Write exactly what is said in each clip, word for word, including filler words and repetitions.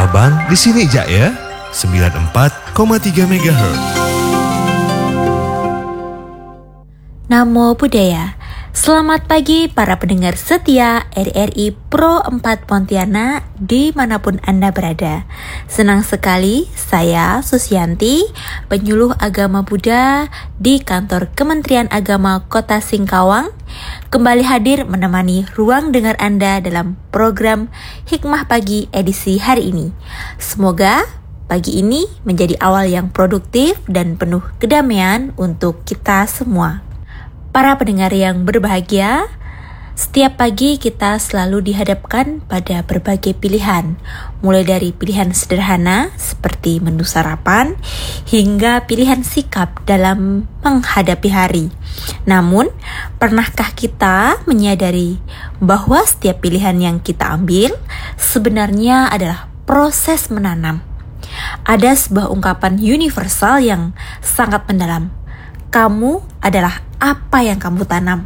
Sabang di sini Jaya sembilan puluh empat koma tiga megahertz. Namo Buddhaya. Selamat pagi para pendengar setia R R I Pro empat Pontianak dimanapun Anda berada. Senang sekali saya Susianti, penyuluh agama Buddha di kantor Kementerian Agama Kota Singkawang, kembali hadir menemani ruang dengar Anda dalam program Hikmah Pagi edisi hari ini. Semoga pagi ini menjadi awal yang produktif dan penuh kedamaian untuk kita semua. Para pendengar yang berbahagia, setiap pagi kita selalu dihadapkan pada berbagai pilihan, mulai dari pilihan sederhana seperti menu sarapan, hingga pilihan sikap dalam menghadapi hari. Namun, pernahkah kita menyadari bahwa setiap pilihan yang kita ambil sebenarnya adalah proses menanam? Ada sebuah ungkapan universal yang sangat mendalam. Kamu adalah apa yang kamu tanam.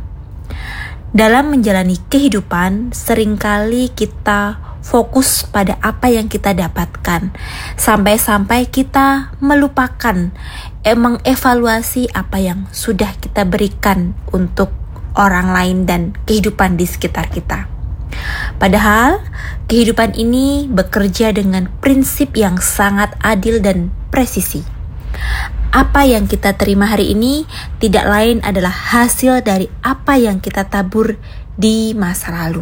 Dalam menjalani kehidupan, seringkali kita fokus pada apa yang kita dapatkan, sampai-sampai kita melupakan emang evaluasi apa yang sudah kita berikan untuk orang lain dan kehidupan di sekitar kita. Padahal, kehidupan ini bekerja dengan prinsip yang sangat adil dan presisi. Apa yang kita terima hari ini tidak lain adalah hasil dari apa yang kita tabur di masa lalu.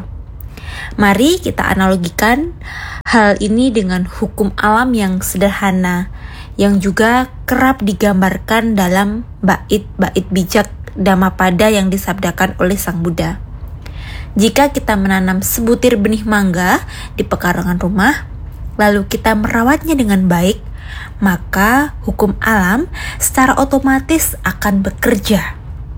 Mari kita analogikan hal ini dengan hukum alam yang sederhana, yang juga kerap digambarkan dalam bait-bait bijak Dhammapada yang disabdakan oleh Sang Buddha. Jika kita menanam sebutir benih mangga di pekarangan rumah, lalu kita merawatnya dengan baik, maka hukum alam secara otomatis akan bekerja.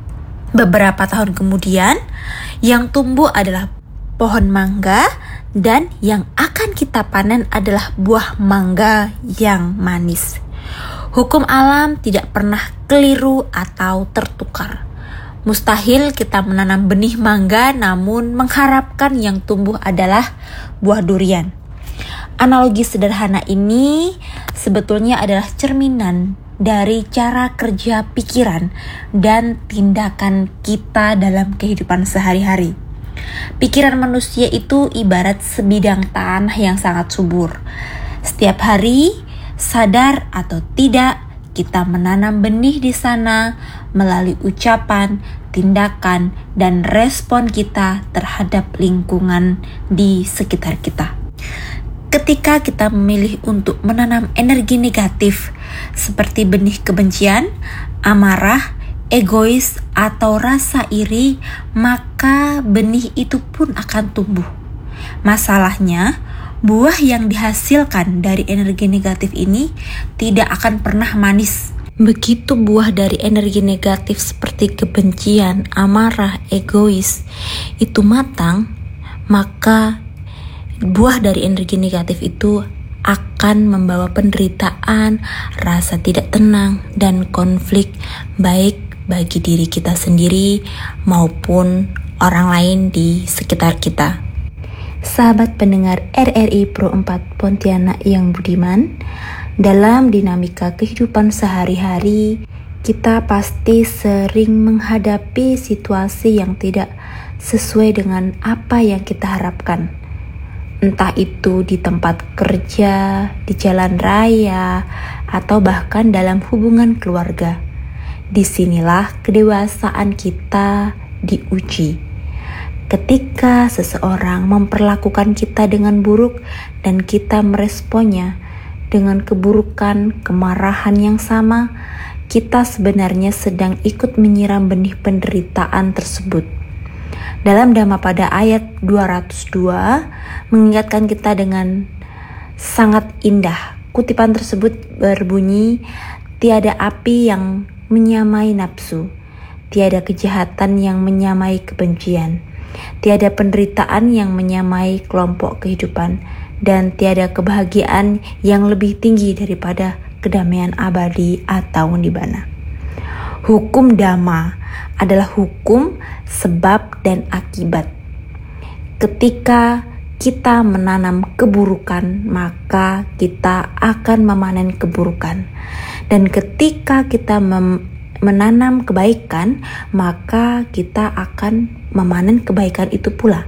Beberapa tahun kemudian, yang tumbuh adalah pohon mangga dan yang akan kita panen adalah buah mangga yang manis. Hukum alam tidak pernah keliru atau tertukar. Mustahil kita menanam benih mangga namun mengharapkan yang tumbuh adalah buah durian. Analogi sederhana ini sebetulnya adalah cerminan dari cara kerja pikiran dan tindakan kita dalam kehidupan sehari-hari. Pikiran manusia itu ibarat sebidang tanah yang sangat subur. Setiap hari, sadar atau tidak, kita menanam benih di sana melalui ucapan, tindakan, dan respon kita terhadap lingkungan di sekitar kita. Ketika kita memilih untuk menanam energi negatif seperti benih kebencian, amarah, egois, atau rasa iri, maka benih itu pun akan tumbuh. Masalahnya, buah yang dihasilkan dari energi negatif ini tidak akan pernah manis. Begitu buah dari energi negatif seperti kebencian, amarah, egois itu matang, maka buah dari energi negatif itu akan membawa penderitaan, rasa tidak tenang, dan konflik baik bagi diri kita sendiri maupun orang lain di sekitar kita. Sahabat pendengar R R I Pro empat Pontianak yang budiman, dalam dinamika kehidupan sehari-hari, kita pasti sering menghadapi situasi yang tidak sesuai dengan apa yang kita harapkan. Entah itu di tempat kerja, di jalan raya, atau bahkan dalam hubungan keluarga. Disinilah kedewasaan kita diuji. Ketika seseorang memperlakukan kita dengan buruk dan kita meresponnya dengan keburukan, kemarahan yang sama, kita sebenarnya sedang ikut menyiram benih penderitaan tersebut. Dalam Dhammapada ayat dua ratus dua mengingatkan kita dengan sangat indah. Kutipan tersebut berbunyi, tiada api yang menyamai nafsu, tiada kejahatan yang menyamai kebencian, tiada penderitaan yang menyamai kelompok kehidupan, dan tiada kebahagiaan yang lebih tinggi daripada kedamaian abadi atau nibbana. Hukum Dhamma adalah hukum sebab dan akibat. Ketika kita menanam keburukan, maka kita akan memanen keburukan. Dan ketika kita mem- menanam kebaikan, maka kita akan memanen kebaikan itu pula.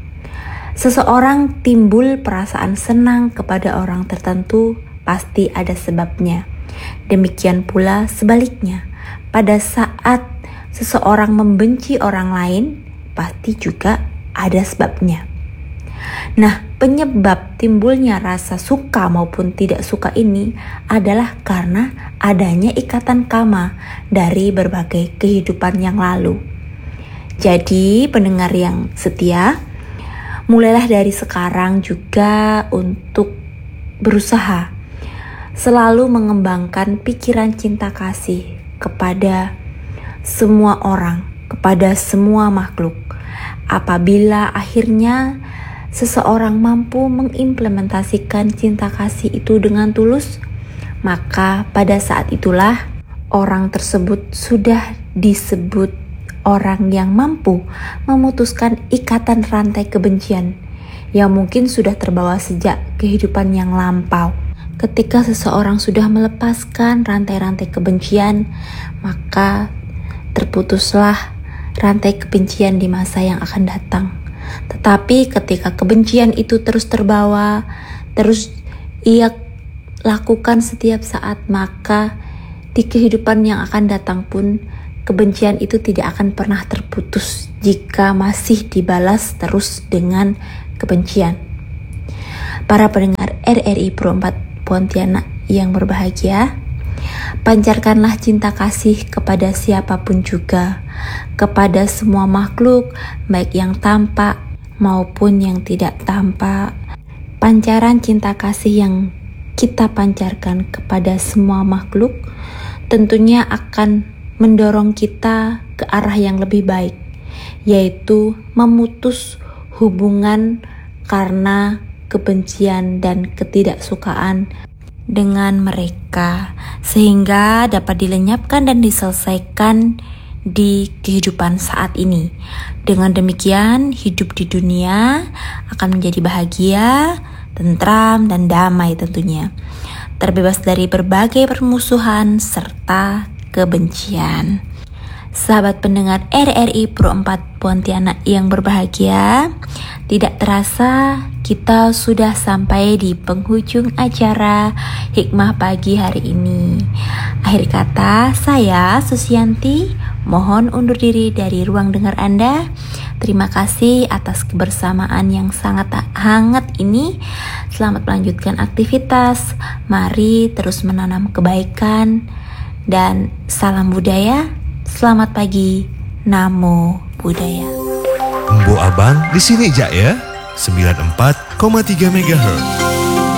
Seseorang timbul perasaan senang kepada orang tertentu, pasti ada sebabnya. Demikian pula sebaliknya, pada saat seseorang membenci orang lain, pasti juga ada sebabnya. Nah, penyebab timbulnya rasa suka maupun tidak suka ini adalah karena adanya ikatan karma dari berbagai kehidupan yang lalu. Jadi, pendengar yang setia, mulailah dari sekarang juga untuk berusaha selalu mengembangkan pikiran cinta kasih kepada semua orang, kepada semua makhluk. Apabila akhirnya seseorang mampu mengimplementasikan cinta kasih itu dengan tulus, maka pada saat itulah orang tersebut sudah disebut orang yang mampu memutuskan ikatan rantai kebencian yang mungkin sudah terbawa sejak kehidupan yang lampau. Ketika seseorang sudah melepaskan rantai-rantai kebencian, maka terputuslah rantai kebencian di masa yang akan datang. Tetapi ketika kebencian itu terus terbawa, terus ia lakukan setiap saat, maka di kehidupan yang akan datang pun kebencian itu tidak akan pernah terputus jika masih dibalas terus dengan kebencian. Para pendengar R R I Pro empat Pontianak yang berbahagia, pancarkanlah cinta kasih kepada siapapun juga, kepada semua makhluk, baik yang tampak maupun yang tidak tampak. Pancaran cinta kasih yang kita pancarkan kepada semua makhluk tentunya akan mendorong kita ke arah yang lebih baik, yaitu memutus hubungan karena kebencian dan ketidaksukaan dengan mereka, sehingga dapat dilenyapkan dan diselesaikan di kehidupan saat ini. Dengan demikian, hidup di dunia akan menjadi bahagia, tentram, dan damai tentunya, terbebas dari berbagai permusuhan serta kebencian. Sahabat pendengar R R I Pro empat Pontianak yang berbahagia, tidak terasa kita sudah sampai di penghujung acara Hikmah Pagi hari ini. Akhir kata, saya Susianti mohon undur diri dari ruang dengar Anda. Terima kasih atas kebersamaan yang sangat hangat ini. Selamat melanjutkan aktivitas. Mari terus menanam kebaikan. Dan salam budaya. Selamat pagi. Namo Buddhaya. Embo Abang di sini jak ya. sembilan puluh empat koma tiga megahertz.